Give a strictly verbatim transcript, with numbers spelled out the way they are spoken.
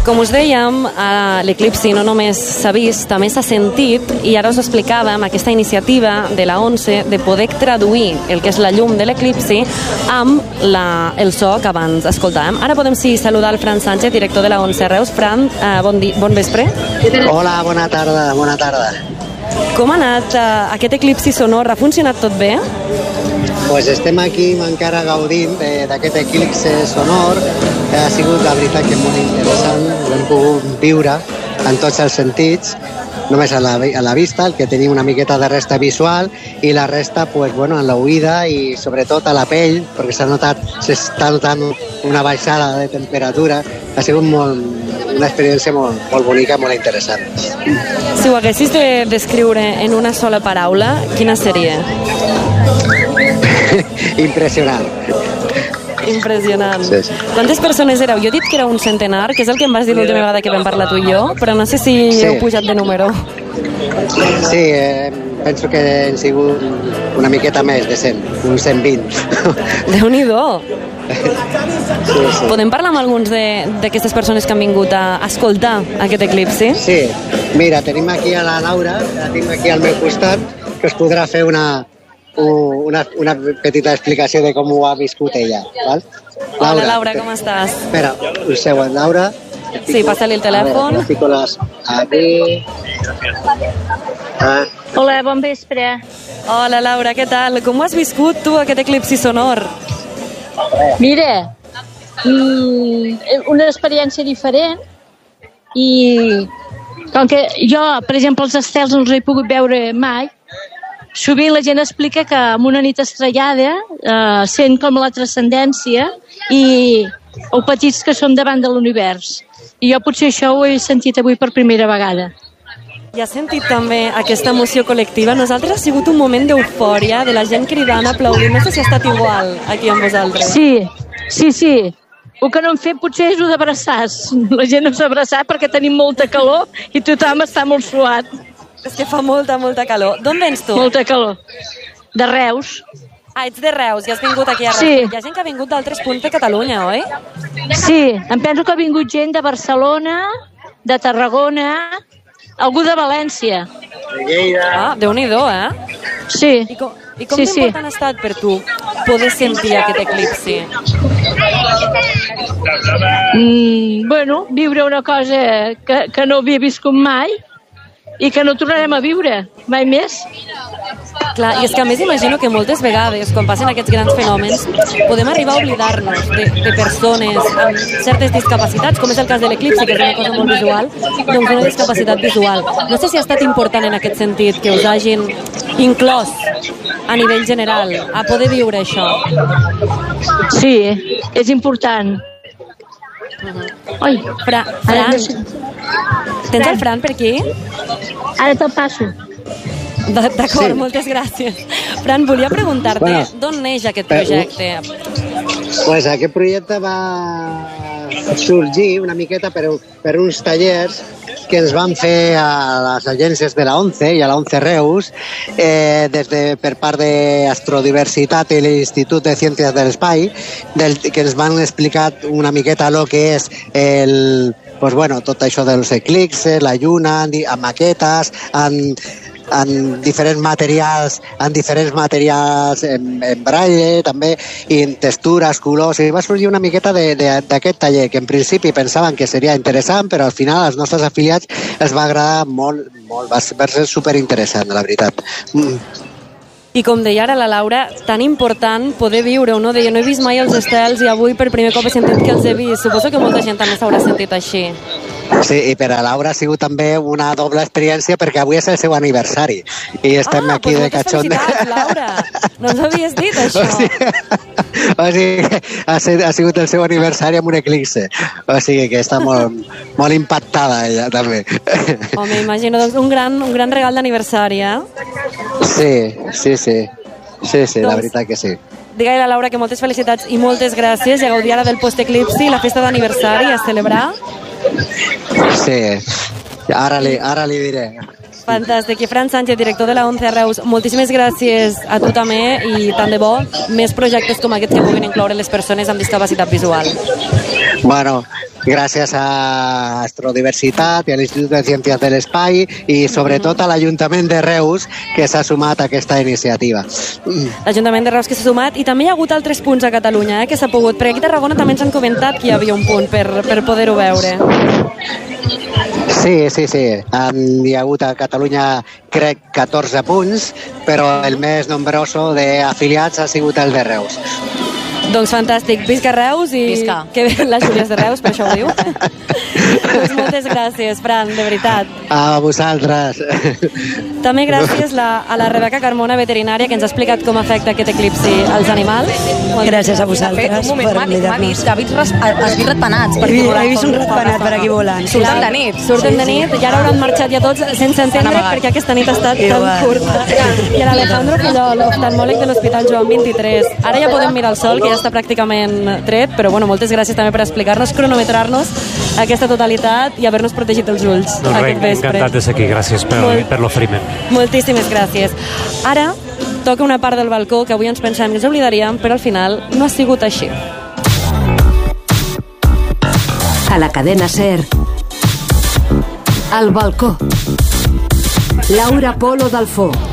Com us dèiem, l'eclipsi no només s'ha vist, també s'ha sentit, i ara us explicàvem aquesta iniciativa de la ONCE de poder traduir el que és la llum de l'eclipsi amb la, el so que abans escoltàvem. Ara podem sí saludar el Fran Sánchez, director de la ONCE Reus. Fran, eh, bon, di, bon vespre. Hola, bona tarda, bona tarda. Com ha anat eh, aquest eclipsi sonor? Ha funcionat tot bé? Pues estem aquí encara gaudint d'aquest eclipsi sonor, que ha sigut la veritat que molt interessant, ho hem pogut viure en tots els sentits, només a la, a la vista, el que tenim una miqueta de resta visual, i la resta pues, bueno, en l'oïda i sobretot a la pell, perquè s'ha notat, s'està notant una baixada de temperatura. Ha sigut molt, una experiència molt, molt bonica, molt interessant. Si ho haguessis de descriure en una sola paraula, quina seria? Impressionant. Impressionant. Sí, sí. Quantes persones éreu? Jo he dit que era un centenar, que és el que em vas dir l'última vegada que vam parlar tu i jo, però no sé si sí. heu pujat de número. Sí, eh, penso que han sigut una miqueta més de cent, uns cent vint. Déu-n'hi-do. Sí, sí. Podem parlar amb alguns d'aquestes persones que han vingut a escoltar aquest eclipsi? Sí, mira, tenim aquí a la Laura, la tenim aquí al meu costat, que us podrà fer una, una, una petita explicació de com ho ha viscut ella. Val? Laura, hola, Laura, com estàs? Espera, un segon, Laura. Sí, passa-li el telèfon. A veure, les... aquí. Ah. Hola, bon vespre. Hola, Laura, què tal? Com ho has viscut tu, aquest eclipsi sonor? Mira, mm, una experiència diferent, i com que jo, per exemple, els estels no els he pogut veure mai, sovint la gent explica que en una nit estrellada eh, sent com la transcendència i els petits que són davant de l'univers. I jo potser això ho he sentit avui per primera vegada. I has sentit també aquesta emoció col·lectiva? Nosaltres ha sigut un moment d'eufòria, de la gent cridant, aplaudint. No sé si ha estat igual aquí amb vosaltres. Sí, sí, sí. El que no hem fet potser és ho d'abraçar-se. La gent no s'ha abraçat perquè tenim molta calor i tothom està molt suat. És que fa molta, molta calor. D'on vens tu? Molta calor. De Reus. Ah, ets de Reus i has vingut aquí a Reus. Sí. Hi ha gent que ha vingut d'altres punts de Catalunya, oi? Sí, em penso que ha vingut gent de Barcelona, de Tarragona, algú de València. De Lleida. Ah, Déu-n'hi-do, eh? Sí. I com, i com sí, d'important sí. ha estat per tu poder sentir aquest eclipsi? Mm, bueno, viure una cosa que, que no havia viscut mai i que no tornarem a viure mai més. Clar, i és que a més imagino que moltes vegades, quan passen aquests grans fenòmens, podem arribar a oblidar-nos de, de persones amb certes discapacitats, com és el cas de l'eclipsi, que és una cosa molt visual, doncs una discapacitat visual. No sé si ha estat important en aquest sentit que us hagin inclòs a nivell general a poder viure això. Sí, és important. Uh-huh. Oi, Fra, Fran, tens el Fran per aquí? Ara te'l passo. D'acord, sí. Moltes gràcies. Fran, volia preguntar-te, bueno, d'on neix aquest projecte? Pues aquest projecte va sorgir una miqueta per, per uns tallers que ens van fer a les agències de la ONCE i a la ONCE Reus eh, des de, per part d'Astrodiversitat i l'Institut de Ciències de l'Espai, del, que ens van explicar una miqueta el que és el, pues bueno, tot això dels eclipses, la lluna, amb maquetes, amb en diferents materials, en diferents materials en, en braille també, i en textures, colors, i va sorgir una miqueta d'aquest taller, que en principi pensaven que seria interessant, però al final als nostres afiliats els va agradar molt, molt, va ser superinteressant, la veritat. Mm. I com deia ara la Laura, tan important poder viure, no? Deia, no he vist mai els estels i avui per primer cop he sentit que els he vist. Suposo que molta gent també s'haurà sentit així. Sí, i per a Laura ha sigut també una doble experiència perquè avui és el seu aniversari i estem ah, aquí pues de cachón. Ah, moltes felicitats, Laura. No ens havies dit això. O sigui, o sigui ha, sigut, ha sigut el seu aniversari amb un eclipse. O sigui que està molt, molt impactada ella també. Home, imagino, doncs un gran, un gran regal d'aniversari, eh? Sí, sí, sí. Sí, sí, doncs, la veritat que sí. Digue-li a la Laura que moltes felicitats i moltes gràcies i a gaudir ara del post-eclipsi, la festa d'aniversari, a celebrar. Sí, ara li, ara li diré. Fantàstic. I Fran Sánchez, director de la ONCE Reus, moltíssimes gràcies a tu també i tant de bo més projectes com aquests que puguin incloure les persones amb discapacitat visual. Bueno, gràcies a Astrodiversitat i a l'Institut de Ciències de l'Espai i sobretot a l'Ajuntament de Reus que s'ha sumat a aquesta iniciativa. L'Ajuntament de Reus que s'ha sumat i també hi ha hagut altres punts a Catalunya eh, que s'ha pogut, perquè aquí a Tarragona també ens han comentat que hi havia un punt per, per poder-ho veure. Sí, sí, sí. Um, hi ha hagut a Catalunya, crec, catorze punts, però el més nombroso d'afiliats ha sigut el de Reus. Doncs fantàstic. Visca Reus i Visca. que ve les Júlies de Reus, per això ho diu. Doncs moltes gràcies, Fran, de veritat. A vosaltres. També gràcies la, a la Rebeca Carmona, veterinària, que ens ha explicat com afecta aquest eclipsi als animals. Gràcies a vosaltres. Un moment, per m'ha dit, m'ha dit que ha vist, ras- has vist ratpenats. per He, aquí vi- volant he vist com- un ratpenat per aquí volant. Surten de nit. Surten de nit i ara hauran marxat ja tots sense entendre amagat. perquè aquesta nit ha estat tan Igual, curta. I l'Alejandro Pillol, oftalmòleg de l'Hospital Joan vint-i-tres. Ara ja podem mirar el sol, que ja està pràcticament tret, però bueno, moltes gràcies també per explicar-nos, cronometrar-nos aquesta totalitat i haver-nos protegit els ulls No, aquest res, vespre. encantat de ser aquí, gràcies per, Molt- per l'oferiment. Moltíssimes gràcies. Ara toca una part del balcó que avui ens pensàvem que ens oblidaríem, però al final no ha sigut així. A la cadena SER. Al balcó. Laura Polo Dalfó.